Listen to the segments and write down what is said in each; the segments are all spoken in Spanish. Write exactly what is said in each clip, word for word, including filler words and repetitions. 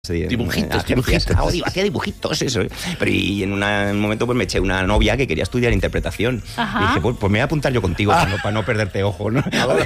Sí, dibujitos, dibujitos. Oh, digo, hacía dibujitos, eso. Pero y en, una, en un momento pues me eché una novia que quería estudiar interpretación. Ajá. Y dije, pues, pues me voy a apuntar yo contigo ah. para, no, para no perderte ojo, ¿no?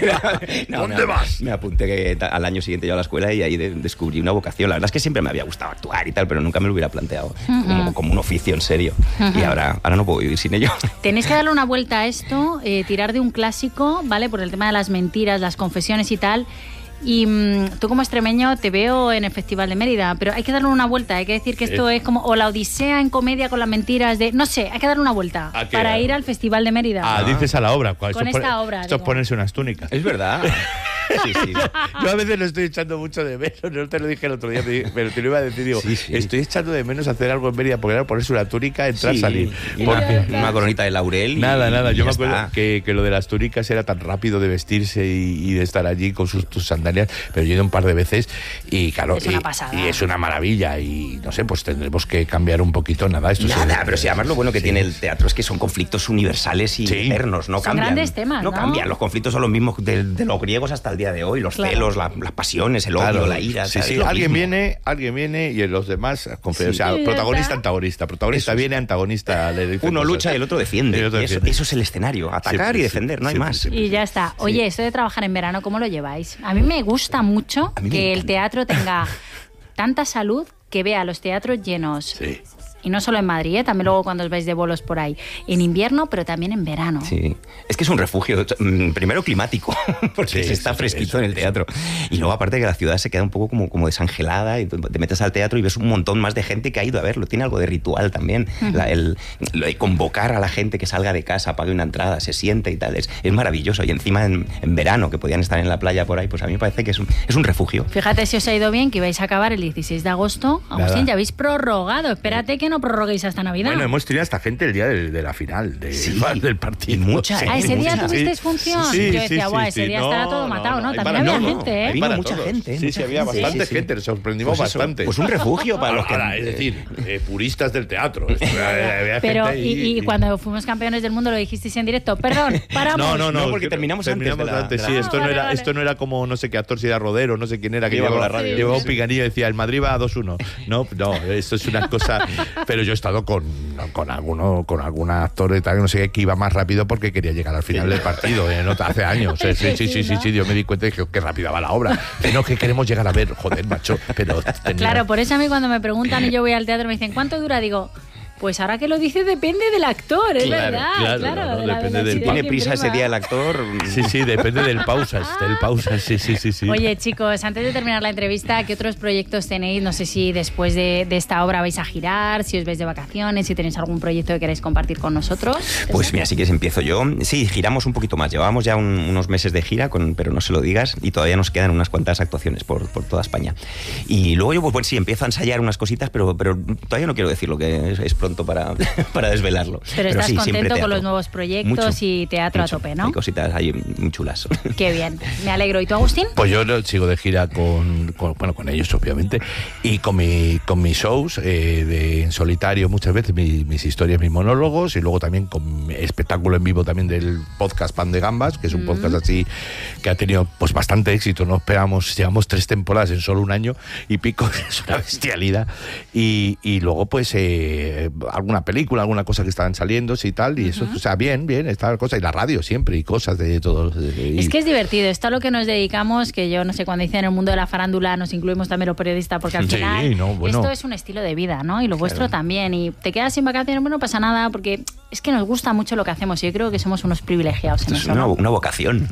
no ¿Dónde me, vas? Me apunté que, al año siguiente yo a la escuela y ahí de, descubrí una vocación. La verdad es que siempre me había gustado actuar y tal, pero nunca me lo hubiera planteado uh-huh. como, como un oficio en serio. Uh-huh. Y ahora, ahora no puedo vivir sin ello. Tenéis que darle una vuelta a esto, eh, tirar de un clásico, ¿vale? Por el tema de las mentiras, las confesiones y tal. Y mmm, tú como extremeño te veo en el Festival de Mérida, pero hay que darle una vuelta, hay que decir que esto es, es como o la Odisea en comedia con las mentiras de... No sé, hay que darle una vuelta para ir al Festival de Mérida. Ah, dices a la obra. Con esto esta pone, obra. Esto es ponerse unas túnicas. Es verdad. Sí, sí. Yo a veces lo estoy echando mucho de menos, no te lo dije el otro día, pero te lo iba a decir, digo, sí, sí. estoy echando de menos hacer algo en Mérida, porque era ponerse una túnica, entrar, sí, salir. Porque... Una, una coronita de laurel. Nada, y, nada, y yo me acuerdo que, que lo de las túnicas era tan rápido de vestirse y, y de estar allí con sus, tus sandalias, pero yo he ido un par de veces y claro, es una pasada. Y, y es una maravilla y no sé, pues tendremos que cambiar un poquito, nada. Esto nada, se, pero si además lo bueno que sí. tiene el teatro es que son conflictos universales y sí. eternos, no son cambian. Grandes temas, no, ¿no? cambian, los conflictos son los mismos de, de los griegos hasta el día de hoy, los claro. celos, la, las pasiones, el odio, claro. la ira. Sí, o sea, sí. Alguien mismo. viene, alguien viene y los demás, sí. o sea, sí, protagonista, ¿verdad? antagonista, protagonista eso viene, antagonista le dice uno cosas. lucha y el otro defiende. El otro eso, defiende. eso es el escenario, atacar sí, y defender, sí, no hay sí, más. Sí, sí, y ya está. Oye, sí. esto de trabajar en verano, ¿cómo lo lleváis? A mí me gusta mucho me que encanta. el teatro tenga tanta salud que vea los teatros llenos. Sí. Y no solo en Madrid, ¿eh? También luego cuando os vais de bolos por ahí. En invierno, pero también en verano. Sí, es que es un refugio, primero climático, porque sí, se está fresquito sí, en el teatro. Y luego aparte que la ciudad se queda un poco como, como desangelada y te metes al teatro y ves un montón más de gente que ha ido a verlo. Tiene algo de ritual también. Uh-huh. La, el, lo de convocar a la gente que salga de casa, pague una entrada, se siente y tal. Es, es maravilloso. Y encima en, en verano, que podían estar en la playa por ahí, pues a mí me parece que es un, es un refugio. Fíjate si os ha ido bien, que ibais a acabar el dieciséis de agosto. Agustín, ya habéis prorrogado. Espérate que no prorroguéis hasta Navidad. Bueno, hemos tenido hasta gente el día de, de la final, de, sí, del partido. Mucha, ah, ese día mucha. tuvisteis función. Sí, Yo decía, sí, guau, sí, ese sí. día no, estará todo matado, ¿no? no También había no, gente, ¿eh? Vino para mucha todos. gente. Sí, mucha sí, había gente. bastante sí, sí. gente, nos sorprendimos pues eso, bastante. Pues un refugio para los que... Ahora, es decir, eh, puristas del teatro. Había Pero, gente y, y, y cuando fuimos campeones del mundo lo dijisteis en directo. Perdón, paramos. No, no, no, no porque terminamos, terminamos antes. De la, antes de la... sí, Ah, esto, vale, no era, vale. esto no era como no sé qué actor, si era Rodero, no sé quién era, que llevaba llevaba, la radio. llevaba Sí. un picanillo y decía, el Madrid va a dos uno. No, no, esto es una cosa... Pero yo he estado con, con alguno, con algún actor y tal, no sé qué, que iba más rápido porque quería llegar al final sí. del partido, ¿eh? No, hace años. ¿eh? Sí, sí, sí, sí, sí, yo me di cuenta de que, que rápida va la obra. Que no, que queremos llegar a ver, joder, macho. Pero tenía... Claro, por eso a mí cuando me preguntan y yo voy al teatro me dicen, ¿cuánto dura? Digo... Pues ahora que lo dices depende del actor, es claro, verdad. Claro, claro, no, no, de la, depende de la del... ¿Tiene prisa ese día el actor? Sí, sí, depende del pausas, del pausas, sí, sí, sí, sí. Oye, chicos, antes de terminar la entrevista, ¿qué otros proyectos tenéis? No sé si después de, de esta obra vais a girar, si os vais de vacaciones, si tenéis algún proyecto que queráis compartir con nosotros. Pues mira, sí que empiezo yo. Sí, giramos un poquito más. Llevábamos ya un, unos meses de gira, con, pero no se lo digas, y todavía nos quedan unas cuantas actuaciones por, por toda España. Y luego yo, pues bueno, sí, empiezo a ensayar unas cositas, pero, pero todavía no quiero decirlo, que es, es pronto para... para desvelarlo. Pero, Pero estás sí, contento con los nuevos proyectos mucho, y teatro mucho. a tope, ¿no? Hay cositas ahí muy chulas. Qué bien, me alegro. ¿Y tú, Agustín? Pues yo sigo de gira con, con bueno, con ellos, obviamente, y con, mi, con mis shows eh, de, en solitario muchas veces, mi, mis historias, mis monólogos, y luego también con mi espectáculo en vivo también del podcast Pan de Gambas, que es un mm. podcast así que ha tenido pues bastante éxito. No esperamos, llevamos tres temporadas en solo un año y pico, es una bestialidad. Y, y luego pues eh, alguna película, alguna cosa que estaban saliendo y tal, y uh-huh. eso, o sea, bien, bien, esta cosa, y la radio siempre, y cosas de todo. Y... Es que es divertido, esto a lo que nos dedicamos, que yo no sé, cuando dicen en el mundo de la farándula nos incluimos también los periodistas, porque al sí, final no, bueno. esto es un estilo de vida, ¿no? Y lo vuestro claro. también, y te quedas sin vacaciones, bueno, no pasa nada, porque es que nos gusta mucho lo que hacemos, y yo creo que somos unos privilegiados en es eso, una, ¿no? una vocación.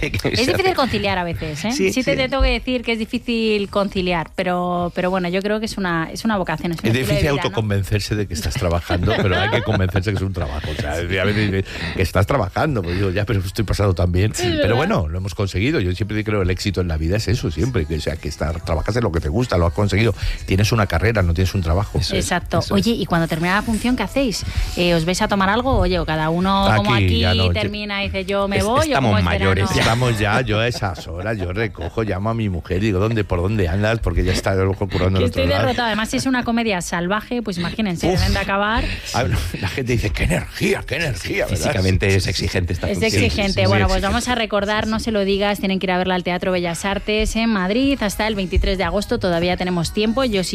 Es difícil conciliar a veces, ¿eh? Sí, sí, sí. Te, te tengo que decir que es difícil conciliar, pero, pero bueno, yo creo que es una, es una vocación. Es, un es difícil de vida, autoconvencerse ¿no? de que estás trabajando, pero hay que convencerse que es un trabajo. O sea, a veces dices que estás trabajando, pues digo, ya, pero estoy pasando tan bien. Sí, pero bueno, lo hemos conseguido. Yo siempre creo que el éxito en la vida es eso, siempre. Que, o sea, que estar, trabajas en lo que te gusta, lo has conseguido. Tienes una carrera, no tienes un trabajo. Exacto. Eso Oye, es. y cuando termina la función, ¿qué hacéis? Eh, ¿Os vais a tomar tomar algo? Oye, cada uno Aquí, como aquí ya no, termina y dice yo me Es- voy. estamos o como es mayores, verano. Estamos ya, yo a esas horas, yo recojo, llamo a mi mujer y digo, ¿dónde, por dónde andas? Porque ya está ocurriendo Que el otro estoy lado. derrotada. Además, si es una comedia salvaje, pues imagínense, deben de acabar. Ah, no, la gente dice, qué energía, qué energía, ¿verdad? Físicamente es exigente esta Es función. exigente. muy Bueno, pues exigente. vamos a recordar, no se lo digas, tienen que ir a verla al Teatro Bellas Artes en Madrid hasta el veintitrés de agosto. Todavía tenemos tiempo. Yo sí